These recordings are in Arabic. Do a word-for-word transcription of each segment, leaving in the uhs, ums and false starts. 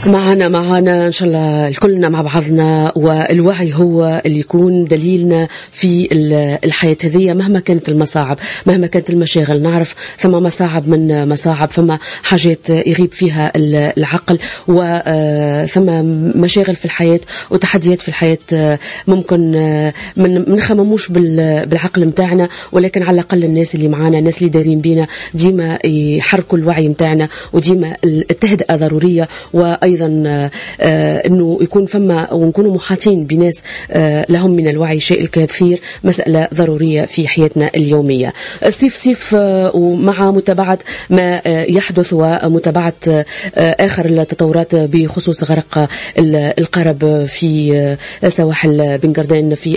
معنا معنا إن شاء الله الكلنا مع بعضنا، والوعي هو اللي يكون دليلنا في الحياة هذه مهما كانت المصاعب، مهما كانت المشاغل. نعرف ثم مصاعب من مصاعب، ثم حاجات يغيب فيها العقل، وثم مشاغل في الحياة وتحديات في الحياة ممكن من نخمموش بالعقل متاعنا، ولكن على الأقل الناس اللي معانا، الناس اللي دايرين بينا ديما يحركوا الوعي متاعنا، وديما التهدئة ضرورية، وأيضا أنه يكون فما ونكونوا محاطين بناس لهم من الوعي شيء الكثير، مسألة ضرورية في حياتنا اليومية. سيف سيف ومع متابعة ما يحدث ومتابعة آخر التطورات بخصوص غرق القارب في سواحل بن قردين في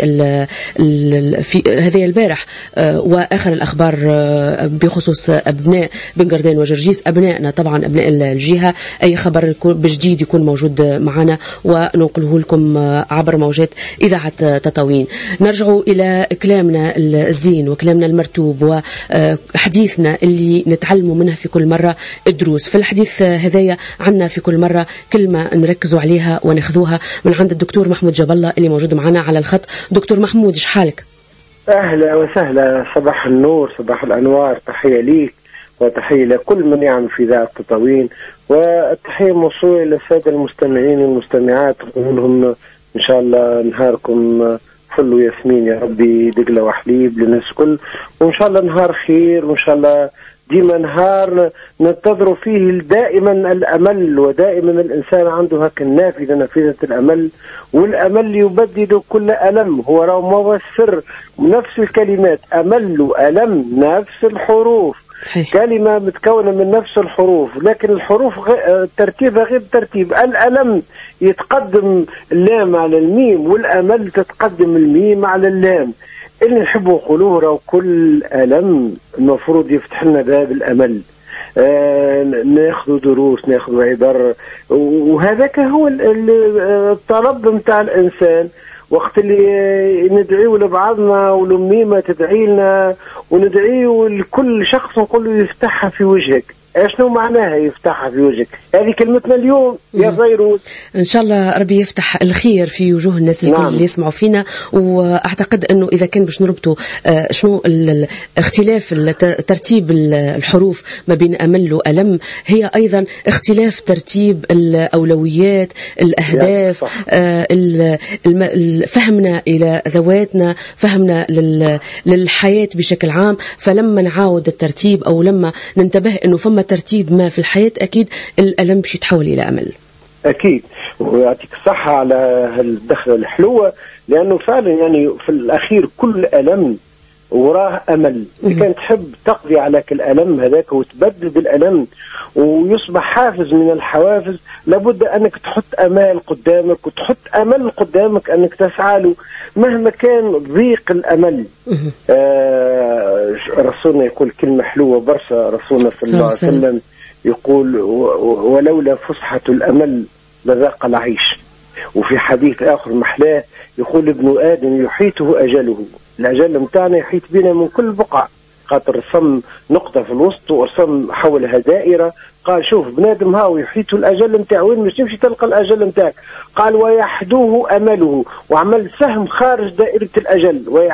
في هذه البارح، وآخر الأخبار بخصوص أبناء بن قردين وجرجيس، أبنائنا طبعا أبناء الجهة. أي خبر بجديد يكون موجود معنا وننقله لكم عبر موجات إذاعة تطاوين. نرجع إلى كلامنا الزين وكلامنا المرتوب وحديثنا اللي نتعلموا منه في كل مرة الدروس. في الحديث هذايا عنا في كل مرة كلمة نركزوا عليها وناخذوها من عند الدكتور محمود جاب الله اللي موجود معنا على الخط. دكتور محمود، ايش حالك؟ أهلا وسهلا، صباح النور، صباح الأنوار، تحية ليك وتحية لكل من يعمل في ذات التطاوين، والتحية موصولة للسادة المستمعين والمستمعات، نقول لهم إن شاء الله نهاركم فل وياسمين يا ربي، دقلة وحليب للناس كل، وإن شاء الله نهار خير، وإن شاء الله ديما نهار ننتظر فيه دائما الأمل، ودائما الإنسان عنده هكا النافذة، نافذة الأمل، والأمل يبدد كل ألم. هو راه ما هو السر، نفس الكلمات، أمل وألم نفس الحروف، صحيح. كلمة متكونة من نفس الحروف، لكن الحروف غ... ترتيبها غير ترتيب. الألم يتقدم اللام على الميم، والأمل تتقدم الميم على اللام. اللي نحبوا نقولوه راه كل ألم المفروض يفتح لنا باب الأمل، آه ناخذ دروس، ناخذ عبر، وهذاك هو الطلب متاع الإنسان. وقت اللي ندعيه لبعضنا ولميمة تدعي لنا، وندعيه لكل شخص نقول له يفتحها في وجهك. شنو معناها يفتحها في وجهك؟ هذه كلمتنا اليوم يا فيروز. إن شاء الله ربي يفتح الخير في وجوه الناس الكل. نعم. اللي يسمعوا فينا. وأعتقد أنه إذا كان باش نربطوا شنو اختلاف ترتيب الحروف ما بين أمل وألم، هي أيضا اختلاف ترتيب الأولويات، الأهداف، فهمنا إلى ذواتنا، فهمنا للحياة بشكل عام. فلما نعاود الترتيب أو لما ننتبه أنه فما ترتيب ما في الحياة، أكيد الألم باش يتحول إلى أمل. أكيد، ويعطيك الصحة على هالدخلة الحلوة، لأنه فعلا يعني في الأخير كل ألم وراه أمل. إذا كان تحب تقضي على الألم هذاك وتبدل بالألم ويصبح حافز من الحوافز، لابد أنك تحط أمال قدامك وتحط أمل قدامك أنك تسعى له مهما كان ضيق الأمل. آه رسولنا يقول كلمة حلوة برشا، رسولنا صلى الله عليه وسلم يقول ولولا فسحة الأمل لذاق العيش. وفي حديث آخر محلاه يقول ابن آدم يحيطه أجله، الأجل متاعنا يحيط بنا من كل بقعة، خاطر رسم نقطة في الوسط ورسم حولها دائرة. قال شوف بنادم هاو يحيط الأجل متاعه، وين مش تمشي تلقى الأجل متاعك؟ قال ويحدوه أمله، وعمل سهم خارج دائرة الأجل.